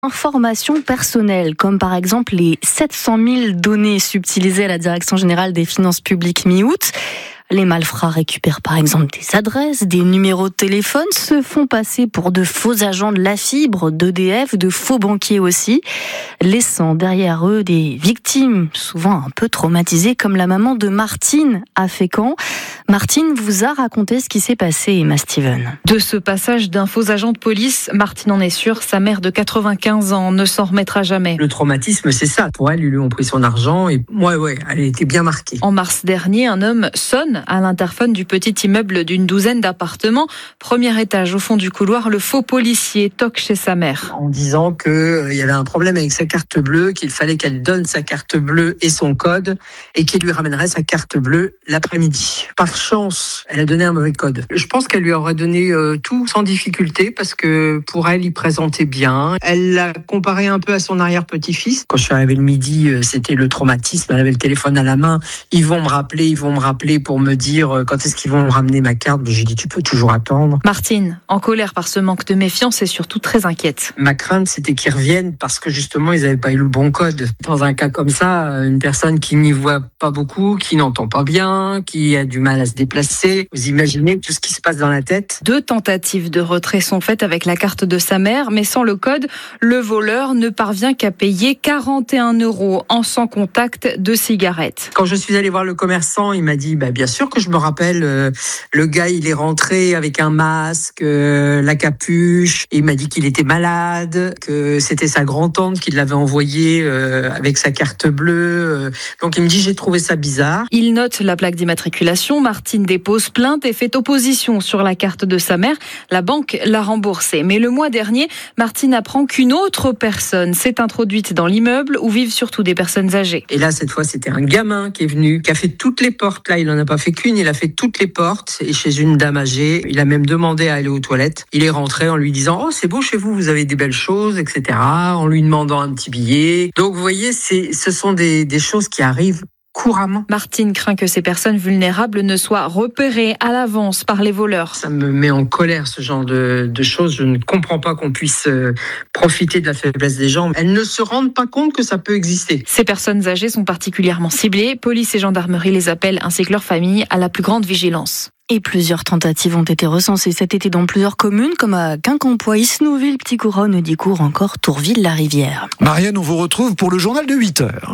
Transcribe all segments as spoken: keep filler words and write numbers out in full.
Informations personnelles, comme par exemple les sept cent mille données subtilisées à la Direction Générale des Finances Publiques mi-août. Les malfrats récupèrent par exemple des adresses, des numéros de téléphone, se font passer pour de faux agents de la fibre, d'E D F, de faux banquiers aussi, laissant derrière eux des victimes, souvent un peu traumatisées, comme la maman de Martine à Fécamp. Martine vous a raconté ce qui s'est passé, Emma Steven. De ce passage d'un faux agent de police, Martine en est sûre, sa mère de quatre-vingt-quinze ans ne s'en remettra jamais. Le traumatisme, c'est ça. Pour elle, ils lui ont pris son argent et ouais, ouais, elle a été bien marquée. En mars dernier, un homme sonne à l'interphone du petit immeuble d'une douzaine d'appartements. Premier étage au fond du couloir, le faux policier toque chez sa mère. En disant qu'il euh, y avait un problème avec sa carte bleue, qu'il fallait qu'elle donne sa carte bleue et son code et qu'il lui ramènerait sa carte bleue l'après-midi. Par chance, elle a donné un mauvais code. Je pense qu'elle lui aurait donné euh, tout sans difficulté parce que pour elle, il présentait bien. Elle l'a comparé un peu à son arrière-petit-fils. Quand je suis arrivé le midi, euh, c'était le traumatisme. Elle avait le téléphone à la main. Ils vont me rappeler, ils vont me rappeler pour me dire euh, quand est-ce qu'ils vont me ramener ma carte. J'ai dit, tu peux toujours attendre. Martine, en colère par ce manque de méfiance et surtout très inquiète. Ma crainte, c'était qu'ils reviennent parce que justement, ils n'avaient pas eu le bon code. Dans un cas comme ça, une personne qui n'y voit pas beaucoup, qui n'entend pas bien, qui a du mal à se déplacer, vous imaginez tout ce qui se passe dans la tête. Deux tentatives de retrait sont faites avec la carte de sa mère, mais sans le code, le voleur ne parvient qu'à payer quarante et un euros en sans contact de cigarettes. Quand je suis allée voir le commerçant, il m'a dit, bah, bien sûr que je me rappelle, euh, le gars, il est rentré avec un masque, euh, la capuche, et il m'a dit qu'il était malade, que c'était sa grand-tante qui l'avait envoyé euh, avec sa carte bleue. Euh, donc il me dit, j'ai trouvé ça bizarre. Il note la plaque d'immatriculation, Martine dépose plainte et fait opposition sur la carte de sa mère. La banque l'a remboursée. Mais le mois dernier, Martine apprend qu'une autre personne s'est introduite dans l'immeuble où vivent surtout des personnes âgées. Et là, cette fois, c'était un gamin qui est venu, qui a fait toutes les portes. Là, il n'en a pas fait qu'une, il a fait toutes les portes. Et chez une dame âgée, il a même demandé à aller aux toilettes. Il est rentré en lui disant « Oh, c'est beau chez vous, vous avez des belles choses, et cetera » en lui demandant un petit billet. Donc, vous voyez, c'est, ce sont des, des choses qui arrivent couramment. Martine craint que ces personnes vulnérables ne soient repérées à l'avance par les voleurs. Ça me met en colère, ce genre de, de choses. Je ne comprends pas qu'on puisse euh, profiter de la faiblesse des gens. Elles ne se rendent pas compte que ça peut exister. Ces personnes âgées sont particulièrement ciblées. Police et gendarmerie les appellent, ainsi que leurs familles, à la plus grande vigilance. Et plusieurs tentatives ont été recensées cet été dans plusieurs communes, comme à Quincampoix, Isnouville, Petit-Couronne, Dicourt, encore Tourville-la-Rivière. Marianne, on vous retrouve pour le journal de huit heures.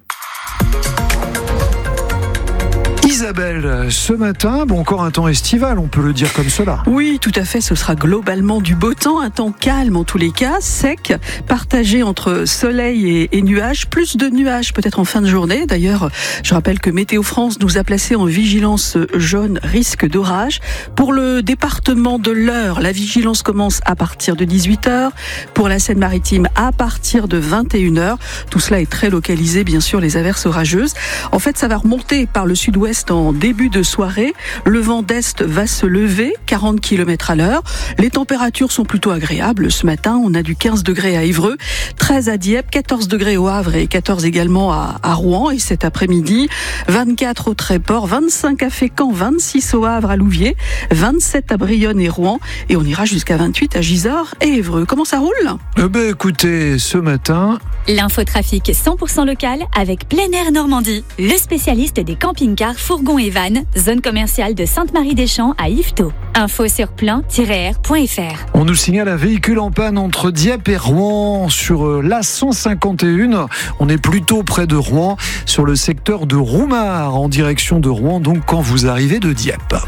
Isabelle, ce matin, bon, encore un temps estival, on peut le dire comme cela. Oui, tout à fait, ce sera globalement du beau temps, un temps calme en tous les cas, sec, partagé entre soleil et, et nuages, plus de nuages peut-être en fin de journée. D'ailleurs, je rappelle que Météo France nous a placés en vigilance jaune risque d'orage. Pour le département de l'Eure, la vigilance commence à partir de dix-huit heures, pour la Seine-Maritime à partir de vingt et une heures. Tout cela est très localisé, bien sûr, les averses orageuses. En fait, ça va remonter par le sud-ouest en début de soirée. Le vent d'est va se lever, quarante kilomètres à l'heure. Les températures sont plutôt agréables. Ce matin, on a du quinze degrés à Évreux, treize à Dieppe, quatorze degrés au Havre et quatorze également à, à Rouen. Et cet après-midi, vingt-quatre au Tréport, vingt-cinq à Fécamp, vingt-six au Havre, à Louviers, vingt-sept à Brionne et Rouen. Et on ira jusqu'à vingt-huit à Gisors et Évreux. Comment ça roule ? Eh ben, écoutez, ce matin... L'infotrafic cent pour cent local avec Plein Air Normandie, le spécialiste des camping-cars, fourgons et vannes, zone commerciale de Sainte-Marie-des-Champs à Yvetot. Info sur plein tiret r point f r. On nous signale un véhicule en panne entre Dieppe et Rouen sur l'A cent cinquante et un. On est plutôt près de Rouen, sur le secteur de Roumard, en direction de Rouen, donc quand vous arrivez de Dieppe.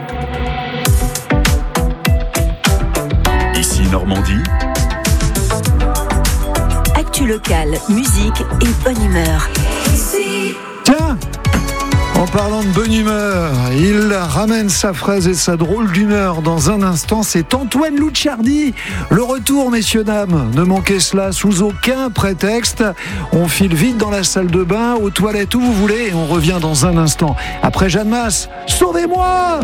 Ici Normandie. Actu locale, musique et bonne humeur. Tiens, en parlant de bonne humeur, il ramène sa fraise et sa drôle d'humeur dans un instant. C'est Antoine Lucciardi. Le retour, messieurs, dames. Ne manquez cela sous aucun prétexte. On file vite dans la salle de bain, aux toilettes, où vous voulez, et on revient dans un instant. Après Jeanne Masse, sauvez-moi!